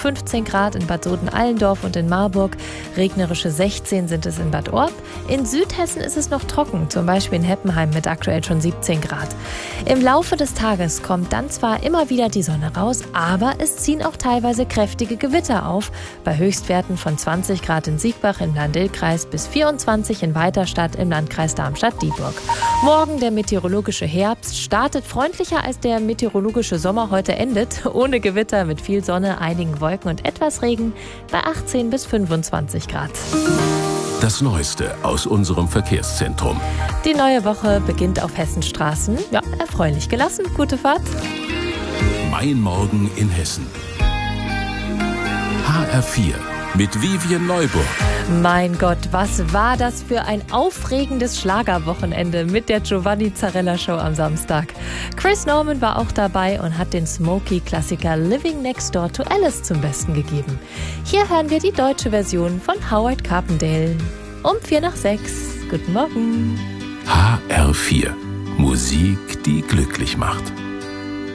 15 Grad in Bad Soden-Allendorf und in Marburg. Regnerische 16 sind es in Bad Orb. In Südhessen ist es noch trocken, zum Beispiel in Heppenheim mit aktuell schon 17 Grad. Im Laufe des Tages kommt dann zwar immer wieder die Sonne raus, aber es ziehen auch teilweise kräftige Gewitter auf, bei Höchstwerten von 20 Grad in Siegbach im Lahn-Dill-Kreis bis 24 in Weiterstadt im Landkreis Darmstadt-Dieburg. Morgen der meteorologische Herbst startet freundlicher als der meteorologische Sommer heute endet, ohne Gewitter mit viel Sonne, einigen Wolken und etwas Regen bei 18 bis 25 Grad. Das Neueste aus unserem Verkehrszentrum. Die neue Woche beginnt auf Hessens Straßen. Ja, erfreulich gelassen. Gute Fahrt. Mein Morgen in Hessen. HR4 mit Vivian Neuburg. Mein Gott, was war das für ein aufregendes Schlagerwochenende mit der Giovanni Zarella Show am Samstag. Chris Norman war auch dabei und hat den Smokey-Klassiker Living Next Door to Alice zum Besten gegeben. Hier hören wir die deutsche Version von Howard Carpendale. Um 5:45. Guten Morgen. HR4. Musik, die glücklich macht.